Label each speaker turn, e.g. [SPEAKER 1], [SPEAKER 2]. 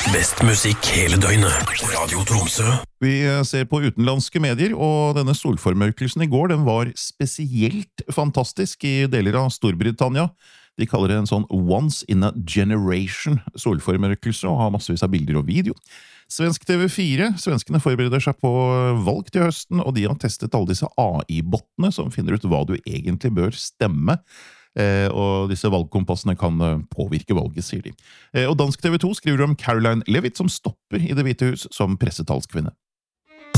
[SPEAKER 1] Best musikk hele døgnet. Radio Tromsø.
[SPEAKER 2] Vi ser på utenlandske medier, og denne solformørkelsen i går, den var spesielt fantastisk i deler av Storbritannia. De kaller det en sånn once in a generation solformørkelse, og har massevis av bilder og video. Svensk TV4, svenskene forbereder seg på valg til høsten, og de har testet alle disse AI-bottene som finner ut hva du egentlig bør stemme. Og disse valgkompassene kan påvirke valget, sier de. Og dansk TV2 skriver om Caroline Levitt som stopper i Det Hvite Hus som pressetalskvinne.